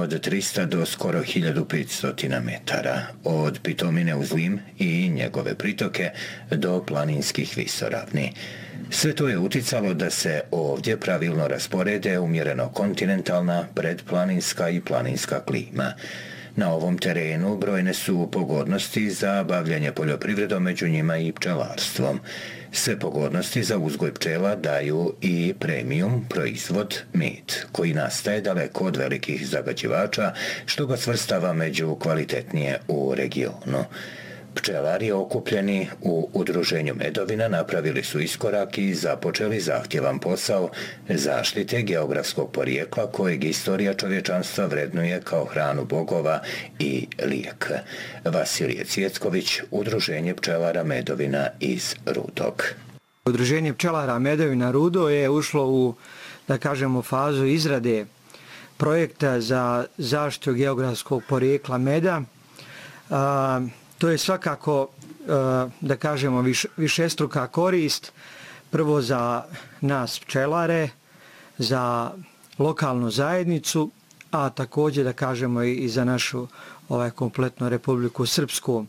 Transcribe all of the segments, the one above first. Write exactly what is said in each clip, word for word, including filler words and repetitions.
od trista do skoro hiljadu petsto metara, od Pitomine uz Lim i njegove pritoke do planinskih visoravni. Sve to je uticalo da se ovdje pravilno rasporede umjereno kontinentalna, predplaninska i planinska klima. Na ovom terenu brojne su pogodnosti za bavljanje poljoprivredom, među njima i pčelarstvom. Sve pogodnosti za uzgoj pčela daju i premium proizvod med, koji nastaje daleko od velikih zagađivača, što ga svrstava među kvalitetnije u regionu. Pčelari okupljeni u udruženju Medovina napravili su iskorak i započeli zahtjevan posao zaštite geografskog porijekla kojeg istorija čovječanstva vrednuje kao hranu bogova i lijek. Vasilije Cvjetković, Udruženje pčelara Medovina iz Rudog. Udruženje pčelara Medovina Rudo je ušlo u, da kažemo, fazu izrade projekta za zaštitu geografskog porijekla meda. A, To je svakako, da kažemo, višestruka korist, prvo za nas pčelare, za lokalnu zajednicu, a također, da kažemo, i za našu ovaj, kompletnu Republiku Srpsku.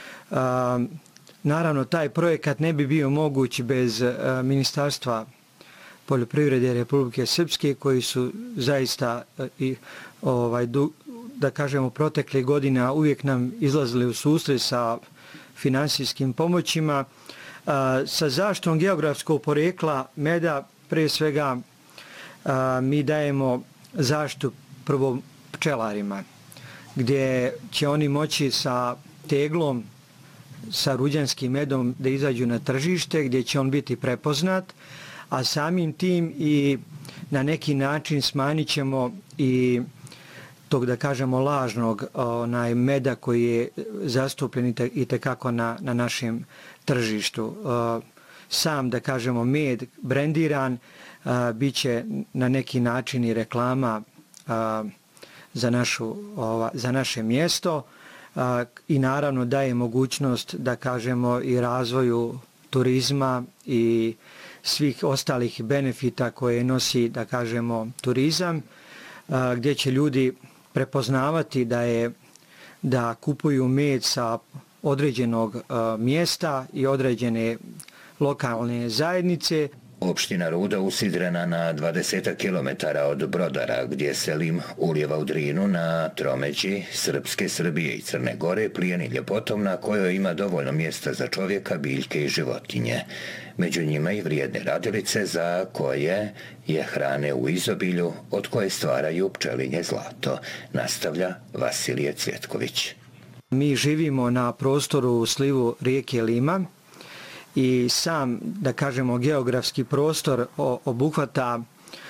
Naravno, taj projekat ne bi bio moguć bez Ministarstva poljoprivrede Republike Srpske, koji su zaista i ovaj, du, da kažemo, protekle godina uvijek nam izlazili u susret sa finansijskim pomoćima. Sa zaštitom geografskog porijekla meda, prije svega, mi dajemo zaštitu prvo pčelarima, gdje će oni moći sa teglom, sa ruđanskim medom da izađu na tržište, gdje će on biti prepoznat, a samim tim i na neki način smanjit ćemo i tog, da kažemo, lažnog onaj, meda koji je zastupljen i tekako na, na našem tržištu. Sam, da kažemo, med brendiran bit će na neki način i reklama za, našu, ova, za naše mjesto i naravno daje mogućnost, da kažemo, i razvoju turizma i svih ostalih benefita koje nosi, da kažemo, turizam, gdje će ljudi prepoznavati da je da kupuju med sa određenog uh, mjesta i određene lokalne zajednice. Opština Ruda usidrena na dvadeset kilometara od Brodara, gdje se Lim ulijeva u Drinu na tromeđi Srpske, Srbije i Crne Gore, plijeni ljepotom na kojoj ima dovoljno mjesta za čovjeka, biljke i životinje. Među njima i vrijedne radilice za koje je hrane u izobilju, od koje stvaraju pčelinje zlato, nastavlja Vasilije Cvjetković. Mi živimo na prostoru u slivu rijeke Lima, i sam, da kažemo, geografski prostor obuhvata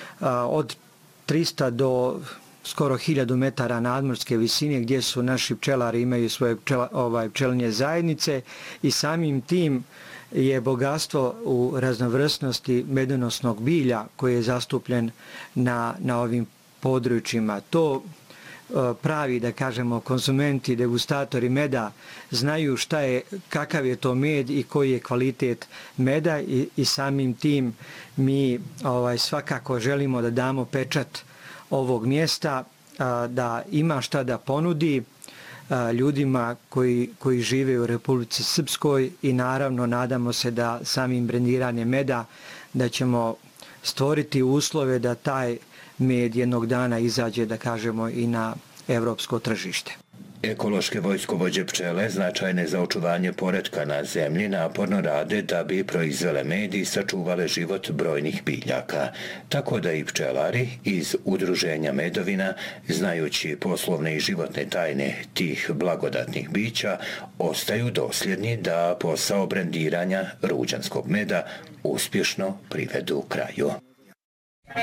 od trista do skoro hiljadu metara nadmorske visine, gdje su naši pčelari imaju svoje pčela, ovaj, pčelinje zajednice, i samim tim je bogatstvo u raznovrsnosti medonosnog bilja koji je zastupljen na, na ovim područjima. To pravi, da kažemo, konzumenti, degustatori meda znaju šta je, kakav je to med i koji je kvalitet meda, i, i samim tim mi ovaj, svakako želimo da damo pečat ovog mjesta, a, da ima šta da ponudi a, ljudima koji, koji žive u Republici Srpskoj, i naravno nadamo se da samim brendiranjem meda da ćemo stvoriti uslove da taj med jednog dana izađe, da kažemo, i na evropsko tržište. Ekološke vojskovođe pčele, značajne za očuvanje poretka na zemlji, naporno rade da bi proizvele med i sačuvale život brojnih biljaka. Tako da i pčelari iz Udruženja Medovina, znajući poslovne i životne tajne tih blagodatnih bića, ostaju dosljedni da posao brendiranja ruđanskog meda uspješno privedu kraju.